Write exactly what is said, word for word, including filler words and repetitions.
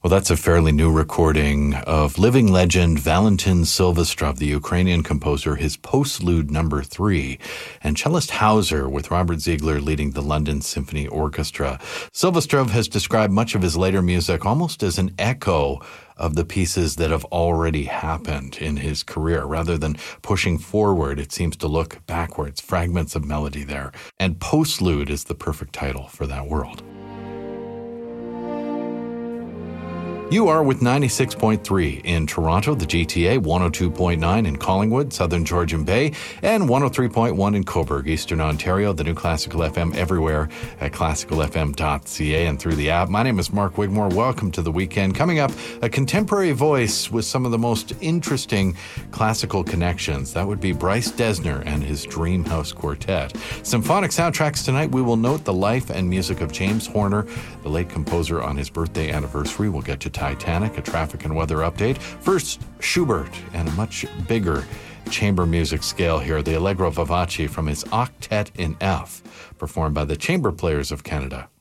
Well, that's a fairly new recording of living legend Valentin Silvestrov, the Ukrainian composer, his postlude number three, and cellist Hauser with Robert Ziegler leading the London Symphony Orchestra. Silvestrov has described much of his later music almost as an echo of the pieces that have already happened in his career. Rather than pushing forward, it seems to look backwards, fragments of melody there. And postlude is the perfect title for that world. You are with ninety-six point three in Toronto, the G T A, one oh two point nine in Collingwood, Southern Georgian Bay, and one oh three point one in Cobourg, Eastern Ontario. The new Classical F M everywhere at classical f m dot c a and through the app. My name is Mark Wigmore. Welcome to the weekend. Coming up, a contemporary voice with some of the most interesting classical connections. That would be Bryce Dessner and his Dreamhouse Quartet. Symphonic soundtracks tonight. We will note the life and music of James Horner, the late composer, on his birthday anniversary. We'll get to Titanic, a traffic and weather update. First, Schubert, and a much bigger chamber music scale here, the Allegro Vivace from his Octet in F, performed by the Chamber Players of Canada.